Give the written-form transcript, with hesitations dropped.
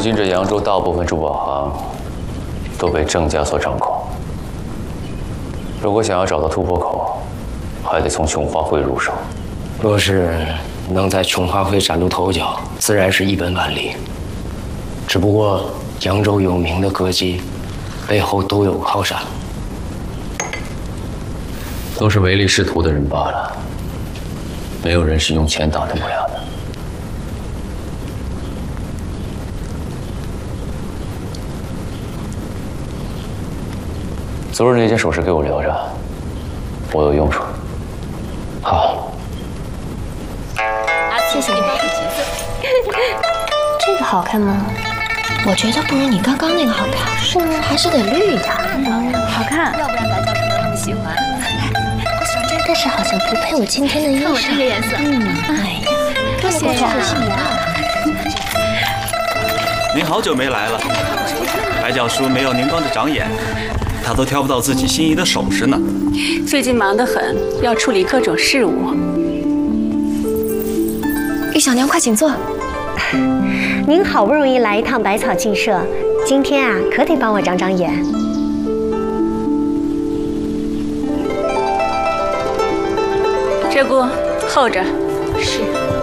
今这扬州大部分珠宝行都被郑家所掌控。如果想要找到突破口，还得从琼花会入手。 若是能在琼花会崭露头角，自然是一本万利。只不过扬州有名的歌姬，背后都有靠山， 都是唯利是图的人罢了，没有人是用钱挡的模样的。昨日那件首饰给我留着，我有用处。好， 谢谢你。这个好看吗？我觉得不如你刚刚那个好看，是吗？还是得绿的。 好看， 要不然白教授能那么喜欢。 我喜欢这个，但是好像不配我今天的衣裳。 看我这个颜色， 哎呀， 多显眼啊！ 您好久没来了，白教书没有您光着长眼，他都挑不到自己心仪的首饰呢。 最近忙得很，要处理各种事务。 玉小娘，快请坐。 您好不容易来一趟百草记社，今天啊，可得帮我长长眼。 鹧鸪，候着。 是。